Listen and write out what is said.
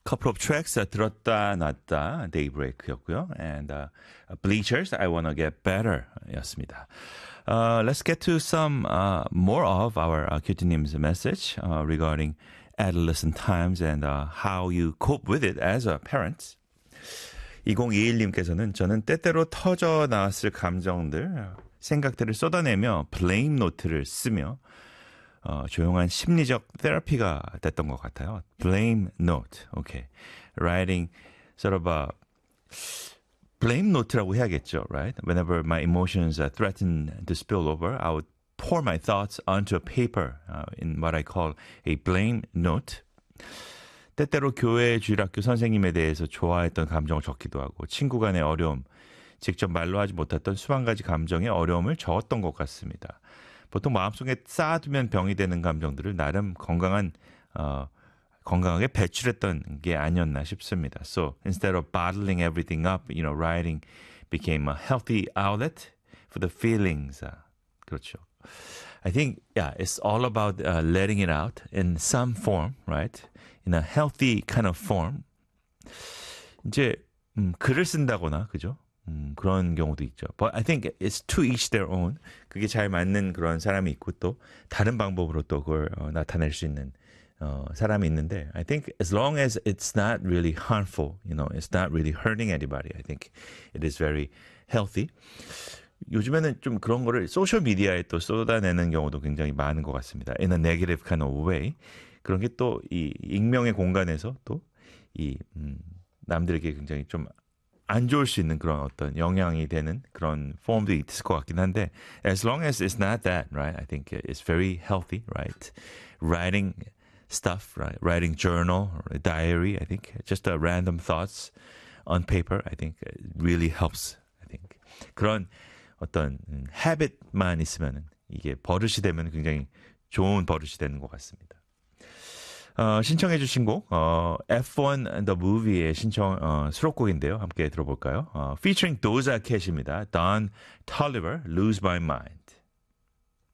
couple of tracks 들었다 놨다 Daybreak였고요. And Bleachers, I Wanna Get Better 였습니다. Let's get to some more of our 큐티님's message regarding adolescent times and how you cope with it as a parent. 2021님께서는 저는 때때로 터져 나왔을 감정들, 생각들을 쏟아내며 블레임 노트를 쓰며 조용한 심리적 테라피가 됐던 것 같아요. Blame note. Okay. Writing sort of a blame note라고 해야겠죠, right? Whenever my emotions threaten to spill over, I would pour my thoughts onto a paper in what I call a blame note. 때때로 교회 주일학교 선생님에 대해서 좋아했던 감정을 적기도 하고 친구 간의 어려움, 직접 말로 하지 못했던 수만 가지 감정의 어려움을 적었던 것 같습니다. 보통 마음속에 쌓아두면 병이 되는 감정들을 나름 건강하게 배출했던 게 아니었나 싶습니다. So instead of bottling everything up, writing became a healthy outlet for the feelings. 그렇죠. I think, it's all about letting it out in some form, right? In a healthy kind of form. 이제 글을 쓴다거나, 그죠? 그런 경우도 있죠. But I think it's to each their own. 그게 잘 맞는 그런 사람이 있고 또 다른 방법으로 또 그걸 나타낼 수 있는 사람이 있는데 I think as long as it's not really harmful, it's not really hurting anybody, I think it is very healthy. 요즘에는 좀 그런 거를 소셜 미디어에 또 쏟아내는 경우도 굉장히 많은 것 같습니다. In a negative kind of way. 그런 게 또 이 익명의 공간에서 또 이 남들에게 굉장히 좀 안 좋을 수 있는 그런 어떤 영향이 되는 그런 폼도 있을 것 같긴 한데 as long as it's not that, right? I think it's very healthy, right? Writing stuff, right? Writing journal or a diary, I think just random thoughts on paper, I think it really helps. I think 그런 어떤 habit만 있으면은 이게 버릇이 되면 굉장히 좋은 버릇이 되는 것 같습니다. 신청해 주신 곡 F1 The Movie의 수록곡인데요. 함께 들어볼까요? Featuring Doja Cat입니다. Don Toliver, Lose My Mind.